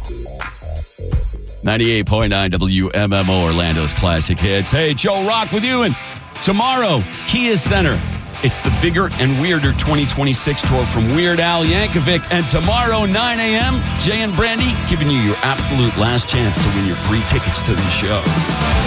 98.9 WMMO Orlando's Classic Hits. Hey, Joe Rock with you. And tomorrow, Kia Center. It's the Bigger and Weirder 2026 tour from Weird Al Yankovic. And tomorrow, 9 a.m., Jay and Brandy giving you your absolute last chance to win your free tickets to the show.